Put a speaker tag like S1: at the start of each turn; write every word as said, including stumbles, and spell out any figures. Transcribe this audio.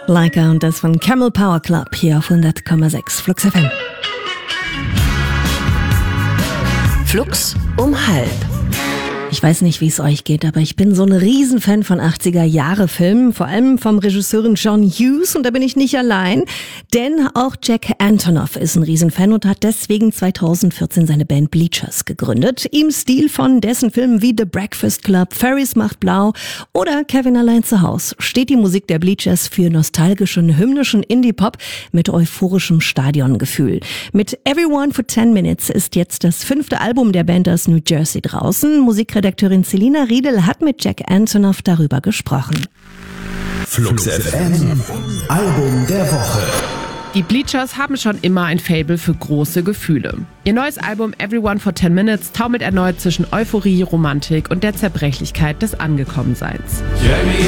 S1: Leica und das von Camel Power Club hier auf hundert Komma sechs Flux F M.
S2: Flux um halb.
S1: Ich weiß nicht, wie es euch geht, aber ich bin so ein Riesenfan von achtziger-Jahre-Filmen, vor allem vom Regisseurin John Hughes, und da bin ich nicht allein, denn auch Jack Antonoff ist ein Riesenfan und hat deswegen zweitausendvierzehn seine Band Bleachers gegründet. Im Stil von dessen Filmen wie The Breakfast Club, Ferris macht blau oder Kevin allein zu Hause steht die Musik der Bleachers für nostalgischen, hymnischen Indie-Pop mit euphorischem Stadiongefühl. Mit Everyone for ten Minutes ist jetzt das fünfte Album der Band aus New Jersey draußen. Musikredakteurin Selina Riedel hat mit Jack Antonoff darüber gesprochen.
S3: Flux F M, Album der Woche.
S4: Die Bleachers haben schon immer ein Faible für große Gefühle. Ihr neues Album Everyone for ten Minutes taumelt erneut zwischen Euphorie, Romantik und der Zerbrechlichkeit des Angekommenseins.
S3: Jamie